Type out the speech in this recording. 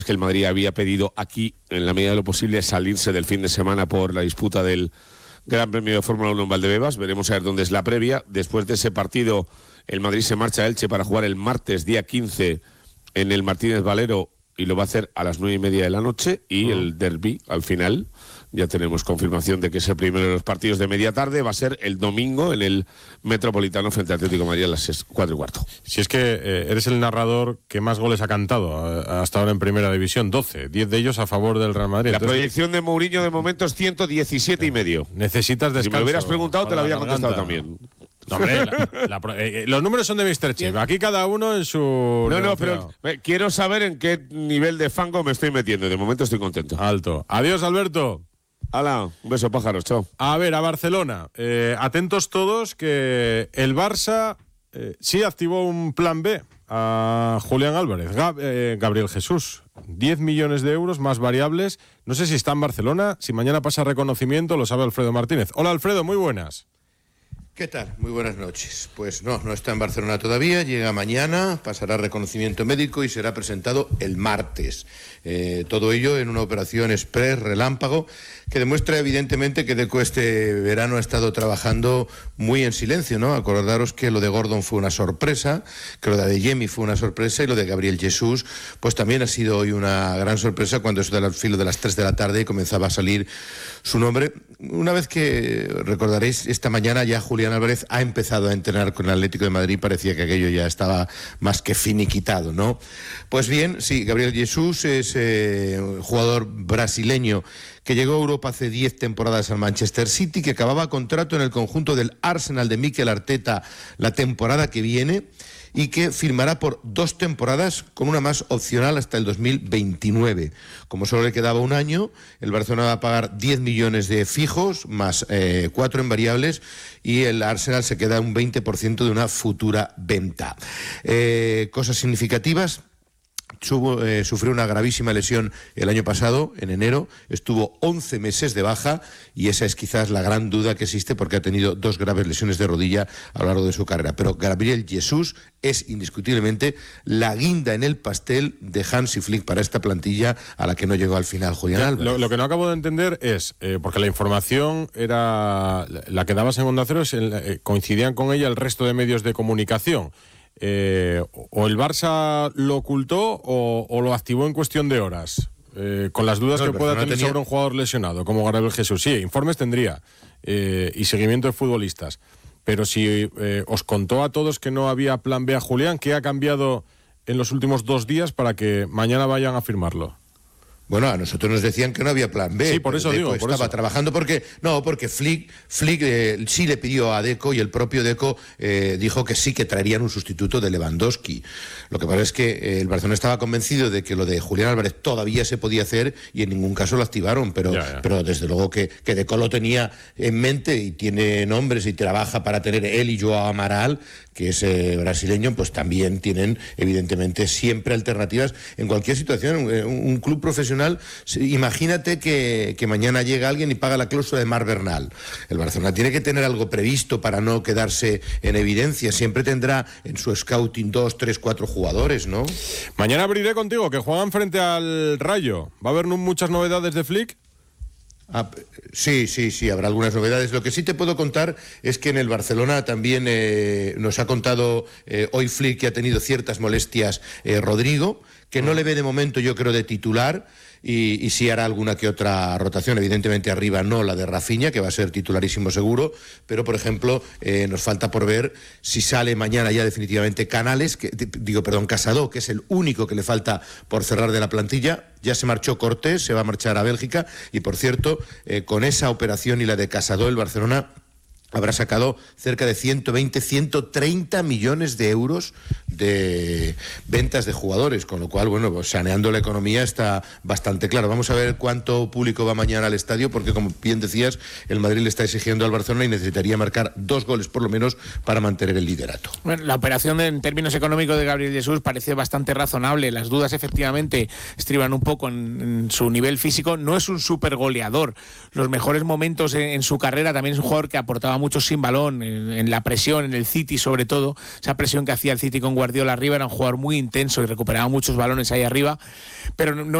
que el Madrid había pedido aquí, en la medida de lo posible, salirse del fin de semana por la disputa del Gran Premio de Fórmula 1 en Valdebebas. Veremos a ver dónde es la previa. Después de ese partido, el Madrid se marcha a Elche para jugar el martes, día 15, en el Martínez Valero, y lo va a hacer a las 9:30 de la noche. Y el derbi, al final, ya tenemos confirmación de que es el primero de los partidos de media tarde, va a ser el domingo en el Metropolitano frente a Atlético de Madrid a las 4:15. Si es que eres el narrador que más goles ha cantado hasta ahora en Primera División, 12, 10 de ellos a favor del Real Madrid. La proyección de Mourinho de momento es 117,5. Necesitas descanso. Si me lo hubieras preguntado, te lo había contestado también. No, hombre, los números son de Mr. Chip. Aquí cada uno en su... No, pero quiero saber en qué nivel de fango me estoy metiendo. De momento estoy contento. Alto. Adiós, Alberto. Hala, un beso, pájaros, chao. A ver, a Barcelona. Atentos todos que el Barça sí activó un plan B a Julián Álvarez. Gabriel Jesús. 10 millones de euros más variables. No sé si está en Barcelona. Si mañana pasa reconocimiento, lo sabe Alfredo Martínez. Hola, Alfredo, muy buenas. ¿Qué tal? Muy buenas noches. Pues no está en Barcelona todavía, llega mañana, pasará reconocimiento médico y será presentado el martes. Todo ello en una operación express, relámpago, que demuestra evidentemente que Deco este verano ha estado trabajando muy en silencio, ¿no? Acordaros que lo de Gordon fue una sorpresa, que lo de Adeyemi fue una sorpresa y lo de Gabriel Jesús pues también ha sido hoy una gran sorpresa cuando eso del filo de las 3 de la tarde comenzaba a salir su nombre. Una vez que, recordaréis, esta mañana ya Julián Álvarez ha empezado a entrenar con el Atlético de Madrid, parecía que aquello ya estaba más que finiquitado, ¿no? Pues bien, sí, Gabriel Jesús es un jugador brasileño que llegó a Europa hace 10 temporadas al Manchester City, que acababa contrato en el conjunto del Arsenal de Mikel Arteta la temporada que viene y que firmará por 2 temporadas con una más opcional hasta el 2029. Como solo le quedaba un año, el Barcelona va a pagar 10 millones de fijos más 4 en variables y el Arsenal se queda un 20% de una futura venta. Cosas significativas. Sufrió una gravísima lesión el año pasado, en enero, estuvo 11 meses de baja y esa es quizás la gran duda que existe porque ha tenido 2 graves lesiones de rodilla a lo largo de su carrera. Pero Gabriel Jesús es indiscutiblemente la guinda en el pastel de Hansi Flick para esta plantilla a la que no llegó al final Julián Álvarez. Lo que no acabo de entender es, porque la información era la que dabas en Onda Cero, coincidían con ella el resto de medios de comunicación. O el Barça lo ocultó o lo activó en cuestión de horas, con las dudas que pueda tener sobre un jugador lesionado como Gabriel Jesús. Sí, informes tendría y seguimiento de futbolistas, pero si os contó a todos que no había plan B a Julián, ¿qué ha cambiado en los últimos 2 días para que mañana vayan a firmarlo? Bueno, a nosotros nos decían que no había plan B. Sí, por eso digo. Estaba trabajando porque Flick sí le pidió a Deco y el propio Deco dijo que sí que traerían un sustituto de Lewandowski. Lo que pasa es que el Barcelona estaba convencido de que lo de Julián Álvarez todavía se podía hacer y en ningún caso lo activaron, pero desde luego que Deco lo tenía en mente y tiene nombres y trabaja para tener él y Joao Amaral, que es brasileño, pues también tienen evidentemente siempre alternativas en cualquier situación. Un club profesional, imagínate que mañana llega alguien y paga la cláusula de Marc Bernal. El Barcelona tiene que tener algo previsto para no quedarse en evidencia. Siempre tendrá en su scouting 2, 3, 4 jugadores, ¿no? Mañana abriré contigo, que juegan frente al Rayo. ¿Va a haber muchas novedades de Flick? Sí, habrá algunas novedades. Lo que sí te puedo contar es que en el Barcelona también nos ha contado hoy Flick que ha tenido ciertas molestias Rodrigo, que no le ve de momento, yo creo, de titular, y sí hará alguna que otra rotación. Evidentemente arriba no la de Rafinha, que va a ser titularísimo seguro, pero por ejemplo nos falta por ver si sale mañana ya definitivamente Casado, que es el único que le falta por cerrar de la plantilla. Ya se marchó Cortés, se va a marchar a Bélgica, y por cierto, con esa operación y la de Casado, el Barcelona habrá sacado cerca de 120, 130 millones de euros de ventas de jugadores, con lo cual, bueno, pues saneando la economía está bastante claro. Vamos a ver cuánto público va mañana al estadio, porque como bien decías, el Madrid le está exigiendo al Barcelona y necesitaría marcar 2 goles por lo menos para mantener el liderato. Bueno, la operación en términos económicos de Gabriel Jesús parece bastante razonable. Las dudas efectivamente estriban un poco en su nivel físico. No es un super goleador. Los mejores momentos en su carrera, también es un jugador que aportaba mucho sin balón, en la presión, en el City sobre todo, esa presión que hacía el City con Guardiola arriba, era un jugador muy intenso y recuperaba muchos balones ahí arriba, pero no